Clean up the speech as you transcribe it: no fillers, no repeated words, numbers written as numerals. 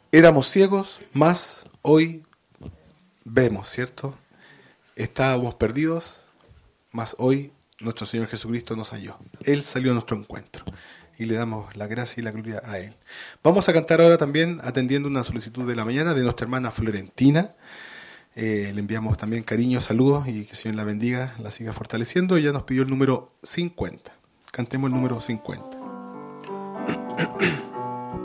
Éramos ciegos, mas hoy vemos, ¿cierto? Estábamos perdidos, mas hoy nuestro Señor Jesucristo nos halló. Él salió a nuestro encuentro y le damos la gracia y la gloria a Él. Vamos a cantar ahora también atendiendo una solicitud de la mañana de nuestra hermana Florentina. Le enviamos también cariños, saludos y que el Señor la bendiga, la siga fortaleciendo. Ella nos pidió el número 50. Cantemos el número 50.